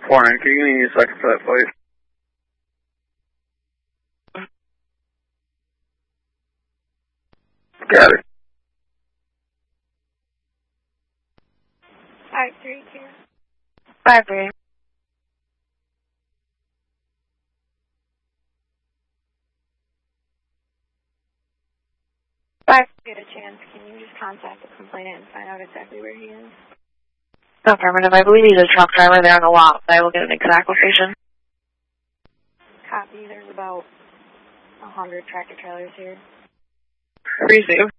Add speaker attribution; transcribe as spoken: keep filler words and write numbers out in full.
Speaker 1: four nine, can you give me a second for that, please? Got it.
Speaker 2: Five three two.
Speaker 3: Five three. Five.
Speaker 2: Get a chance, can you just contact the complainant and find out exactly where he is?
Speaker 3: Affirmative. I believe he's a truck driver there on the lot, but I will get an exact location.
Speaker 2: Copy. There's about a hundred tractor trailers here.
Speaker 3: Receive.